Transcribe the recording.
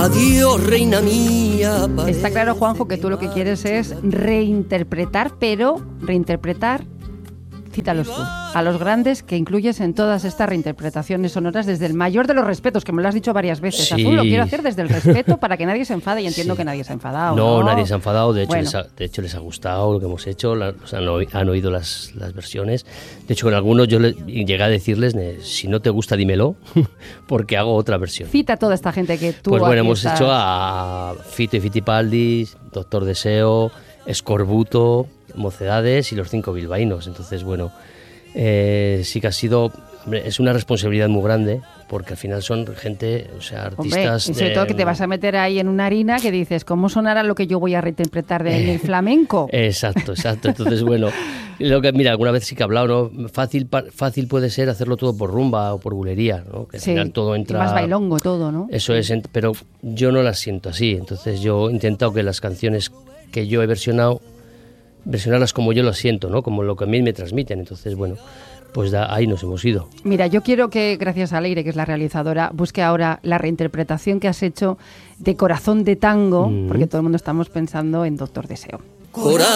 Adiós, reina mía. Está claro, Juanjo, que tú lo que quieres es reinterpretar, pero reinterpretar, cítalos tú, a los grandes que incluyes en todas estas reinterpretaciones sonoras desde el mayor de los respetos, que me lo has dicho varias veces. Sí. Azul, lo quiero hacer desde el respeto para que nadie se enfade, y entiendo que nadie se ha enfadado. No, nadie se ha enfadado, de hecho, Bueno. de hecho les ha gustado lo que hemos hecho, han oído las versiones. De hecho, con algunos yo llegué a decirles, si no te gusta dímelo, porque hago otra versión. Cita a toda esta gente que tú... Pues bueno, hemos estás... hecho a Fito y Fitipaldi, Doctor Deseo, Escorbuto, Mocedades y los 5 bilbaínos. Entonces, bueno, sí que ha sido... Hombre, es una responsabilidad muy grande, porque al final son gente, o sea, artistas... Hombre, y sobre todo que te vas a meter ahí en una harina que dices, ¿cómo sonará lo que yo voy a reinterpretar del flamenco? Exacto. Entonces, bueno, lo que, mira, alguna vez sí que he hablado, ¿no? Fácil puede ser hacerlo todo por rumba o por bulería, ¿no? Que al final todo entra... Y más bailongo todo, ¿no? Eso es, pero yo no las siento así. Entonces yo he intentado que las canciones que yo he versionarlas como yo las siento, ¿no? Como lo que a mí me transmiten. Entonces, bueno, pues ahí nos hemos ido. Mira, yo quiero que, gracias a Leire, que es la realizadora, busque ahora la reinterpretación que has hecho de Corazón de Tango, porque todo el mundo estamos pensando en Doctor Deseo. Corazón